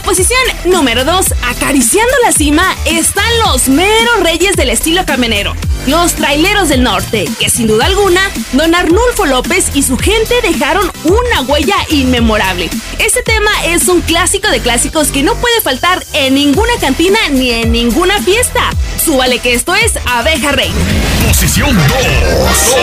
posición número 2, acariciando la cima, están los meros reyes del estilo camionero, los traileros del norte, que sin duda alguna, don Arnulfo López y su gente dejaron una huella inmemorable. Este tema es un clásico de clásicos que no puede faltar en ninguna cantina ni en ninguna fiesta. Súbale que esto es Abeja Reina. Posición 2.